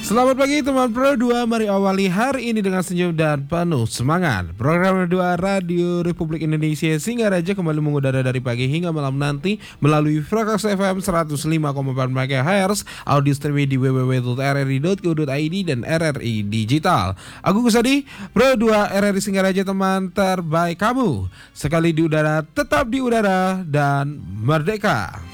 Selamat pagi teman Pro 2, mari awali hari ini dengan senyum dan penuh semangat. Program Pro 2 Radio Republik Indonesia Singaraja kembali mengudara dari pagi hingga malam nanti melalui frekuensi FM 105,4 MHz, audio streaming di www.rri.co.id dan RRI Digital. Aku Kusadi, Pro 2 RRI Singaraja, teman terbaik kamu. Sekali di udara, tetap di udara dan merdeka.